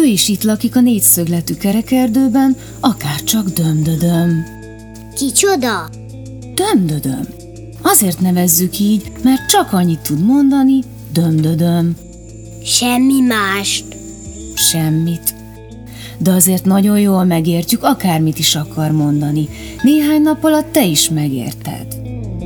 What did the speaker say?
is itt lakik a négyszögletű kerekerdőben, akárcsak Dömdödöm. Kicsoda? Dömdödöm. Azért nevezzük így, mert csak annyit tud mondani, Dömdödöm. Semmi mást. Semmit. De azért nagyon jól megértjük, akármit is akar mondani. Néhány nap alatt te is megérted.